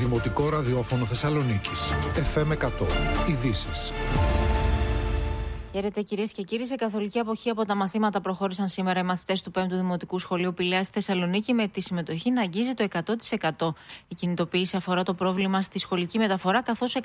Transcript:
Δημοτικό Ραδιόφωνο Θεσσαλονίκης. FM 100. Ειδήσεις. Χαίρετε κυρίες και κύριοι. Σε καθολική αποχή από τα μαθήματα προχώρησαν σήμερα οι μαθητές του 5ου Δημοτικού Σχολείου Πηλαίας στη Θεσσαλονίκη, με τη συμμετοχή να αγγίζει το 100%. Η κινητοποίηση αφορά το πρόβλημα στη σχολική μεταφορά, καθώς